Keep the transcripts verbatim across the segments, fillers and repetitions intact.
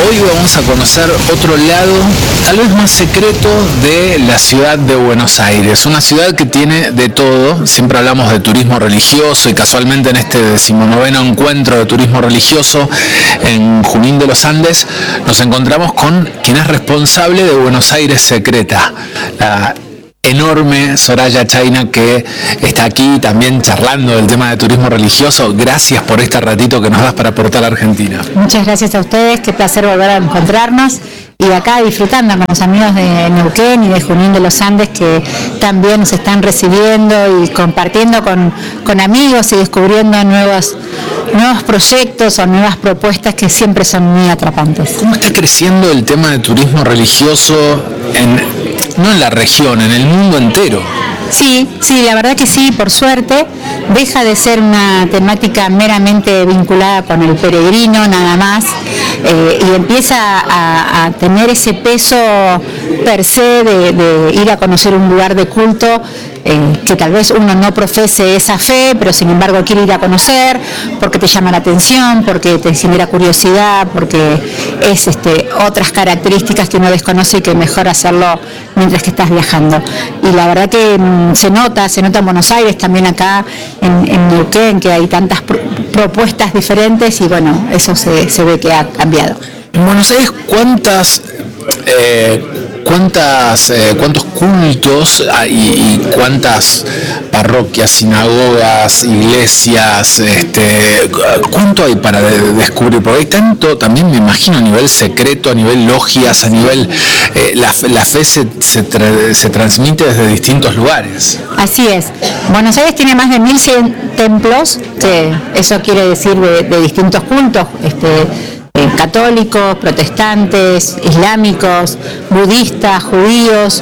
Hoy vamos a conocer otro lado, tal vez más secreto, de la ciudad de Buenos Aires. Una ciudad que tiene de todo. Siempre hablamos de turismo religioso y casualmente en este decimonoveno encuentro de turismo religioso en Junín de los Andes nos encontramos con quien es responsable de Buenos Aires Secreta, la enorme Soraya Chayna, que está aquí también charlando del tema de turismo religioso. Gracias por este ratito que nos das para aportar a Argentina. Muchas gracias a ustedes, qué placer volver a encontrarnos y acá disfrutando con los amigos de Neuquén y de Junín de los Andes, que también nos están recibiendo y compartiendo con, con amigos y descubriendo nuevos, nuevos proyectos o nuevas propuestas que siempre son muy atrapantes. ¿Cómo está creciendo el tema de turismo religioso en... no en la región, en el mundo entero? Sí, sí, la verdad que sí, por suerte. Deja de ser una temática meramente vinculada con el peregrino, nada más, eh, y empieza a, a tener ese peso per se de, de ir a conocer un lugar de culto, eh, que tal vez uno no profese esa fe, pero sin embargo quiere ir a conocer, porque te llama la atención, porque te genera curiosidad, porque es este, otras características que uno desconoce y que mejor hacerlo mientras que estás viajando. Y la verdad que mmm, se nota, se nota en Buenos Aires, también acá en, en Neuquén, que hay tantas pro propuestas diferentes y bueno, eso se, se ve que ha cambiado. En Buenos Aires, ¿cuántas... Eh, ¿Cuántas, eh, ¿Cuántos cultos hay, y cuántas parroquias, sinagogas, iglesias, este, cuánto hay para de, descubrir? Porque hay tanto, también me imagino, a nivel secreto, a nivel logias, a nivel... Eh, la, la fe se, se, tra se transmite desde distintos lugares. Así es. Buenos Aires tiene más de mil cien templos, que eso quiere decir de, de distintos cultos, este, católicos, protestantes, islámicos, budistas, judíos,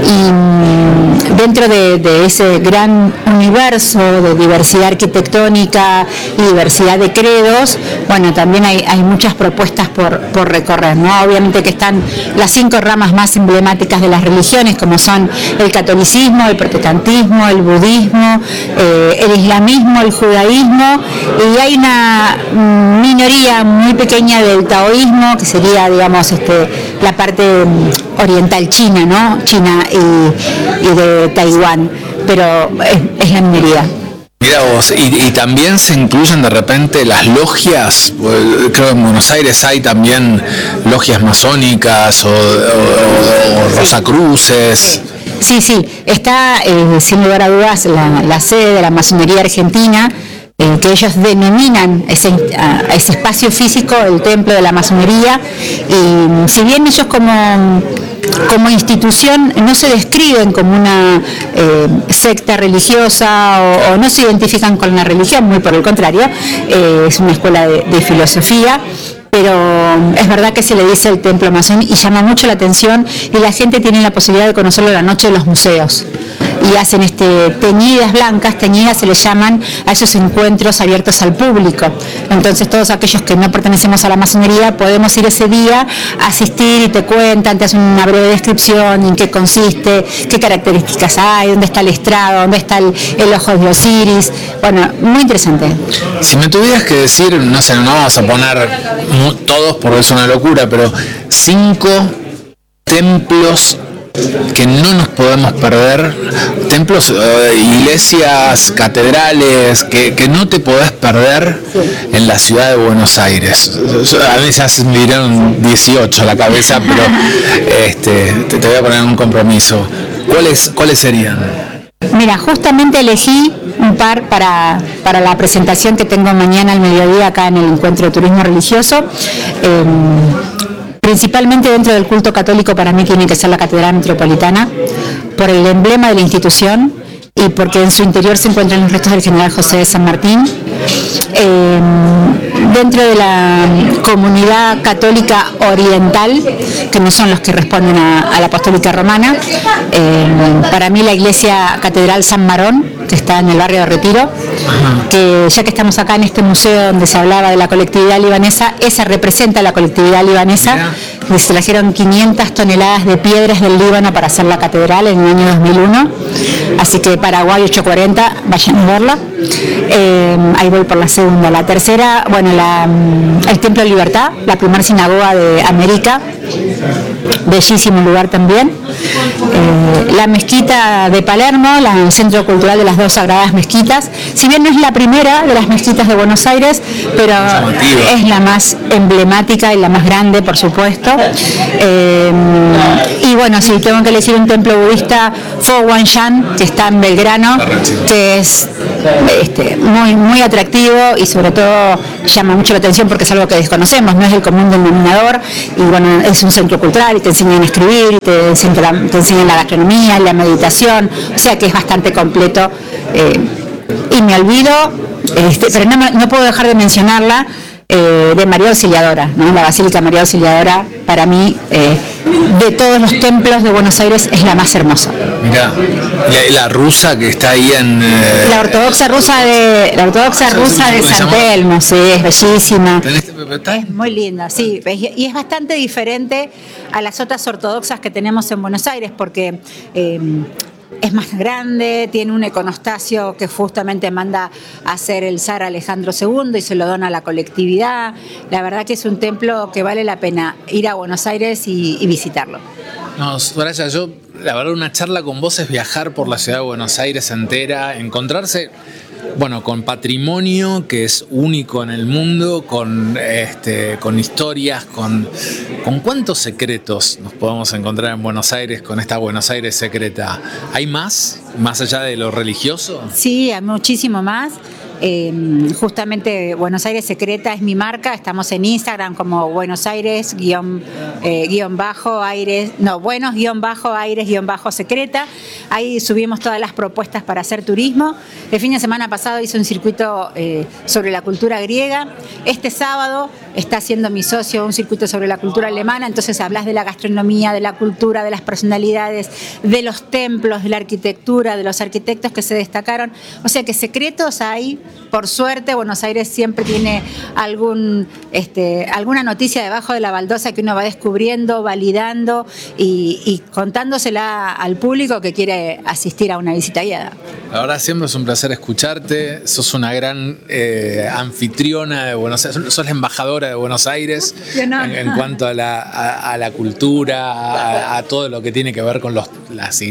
y dentro de, de ese gran universo de diversidad arquitectónica y diversidad de credos, bueno, también hay, hay muchas propuestas por, por recorrer, ¿no? Obviamente que están las cinco ramas más emblemáticas de las religiones, como son el catolicismo, el protestantismo, el budismo, eh, el islamismo, el judaísmo, y hay una minoría muy pequeña del taoísmo, que sería, digamos, este, la parte oriental china, ¿no? China y, y de Taiwán, pero es, es la minoría. Mira vos, y, y también se incluyen de repente las logias. Creo que en Buenos Aires hay también logias masónicas o, o, o rosacruces. Sí, sí, está eh, sin lugar a dudas la, la sede de la masonería argentina, eh, que ellos denominan ese, a, a ese espacio físico el templo de la masonería, y si bien ellos como, como institución no se describen como una eh, secta religiosa o, o no se identifican con la religión, muy por el contrario, eh, es una escuela de, de filosofía, pero es verdad que se le dice el templo masón y llama mucho la atención, y la gente tiene la posibilidad de conocerlo la noche de los museos, y hacen este, teñidas blancas, teñidas se les llaman a esos encuentros abiertos al público. Entonces todos aquellos que no pertenecemos a la masonería podemos ir ese día a asistir, y te cuentan, te hacen una breve descripción en qué consiste, qué características hay, dónde está el estrado, dónde está el, el ojo de Osiris. Bueno, muy interesante. Si me tuvieras que decir, no sé, no vamos a poner todos porque es una locura, pero cinco templos que no nos podemos perder, templos, eh, iglesias, catedrales, que, que no te podés perder en la ciudad de Buenos Aires. A mí ya se me dieron dieciocho a la cabeza, pero este, te, te voy a poner un compromiso. ¿Cuáles, cuáles serían? Mira, justamente elegí un par para, para la presentación que tengo mañana al mediodía acá en el Encuentro de Turismo Religioso. Eh, Principalmente dentro del culto católico, para mí tiene que ser la Catedral Metropolitana, por el emblema de la institución y porque en su interior se encuentran los restos del general José de San Martín. Eh, dentro de la comunidad católica oriental, que no son los que responden a, a la apostólica romana, eh, para mí la iglesia Catedral San Marón, que está en el barrio de Retiro, que ya que estamos acá en este museo donde se hablaba de la colectividad libanesa, esa representa la colectividad libanesa, se trajeron quinientas toneladas de piedras del Líbano para hacer la catedral en el año dos mil uno, así que Paraguay ochocientos cuarenta, vayan a verla. Eh, ahí voy por la segunda. La tercera, bueno, la, el Templo de Libertad, la primera sinagoga de América, bellísimo lugar también. Eh, la mezquita de Palermo, la, el Centro Cultural de las Dos Sagradas Mezquitas, si bien no es la primera de las mezquitas de Buenos Aires, pero es la más emblemática y la más grande, por supuesto. Eh, y bueno, si tengo que elegir un templo budista, Fo Guang Shan, que está en Belgrano, que es este, muy, muy atractivo y sobre todo llama mucho la atención porque es algo que desconocemos, no es el común denominador, y bueno, es un centro cultural y te enseñan a escribir, y te enseñan, te enseñan la gastronomía, la meditación, o sea que es bastante completo. Eh, y me olvido, este, pero no, no puedo dejar de mencionarla, eh, de María Auxiliadora, ¿no? La Basílica María Auxiliadora, para mí, eh, de todos los templos de Buenos Aires, es la más hermosa. Mira, la, la rusa que está ahí en... Eh, la ortodoxa rusa de la ortodoxa rusa de San Telmo, sí, es bellísima. Es muy linda, sí, y es bastante diferente a las otras ortodoxas que tenemos en Buenos Aires, porque... Eh, es más grande, tiene un iconostasio que justamente manda a hacer el zar Alejandro segundo y se lo dona a la colectividad. La verdad que es un templo que vale la pena ir a Buenos Aires y, y visitarlo. No, Soraya, yo, la verdad, una charla con vos es viajar por la ciudad de Buenos Aires entera, encontrarse... Bueno, con patrimonio que es único en el mundo, con, este, con historias, con, con cuántos secretos nos podemos encontrar en Buenos Aires con esta Buenos Aires secreta. ¿Hay más, más allá de lo religioso? Sí, hay muchísimo más. Eh, justamente Buenos Aires Secreta es mi marca, estamos en Instagram como Buenos Aires guión, eh, guión bajo aires, no, buenos guión bajo aires guión bajo secreta. Ahí subimos todas las propuestas para hacer turismo. El fin de semana pasado hice un circuito eh, sobre la cultura griega. Este sábado está haciendo mi socio un circuito sobre la cultura alemana, entonces hablas de la gastronomía, de la cultura, de las personalidades, de los templos, de la arquitectura, de los arquitectos que se destacaron. O sea que secretos hay. Por suerte, Buenos Aires siempre tiene algún, este, alguna noticia debajo de la baldosa que uno va descubriendo, validando y, y contándosela al público que quiere asistir a una visita guiada. La verdad, siempre es un placer escucharte. Sos una gran eh, anfitriona de Buenos Aires, sos la embajadora de Buenos Aires no. en, en cuanto a la, a, a la cultura, a, a todo lo que tiene que ver con los, las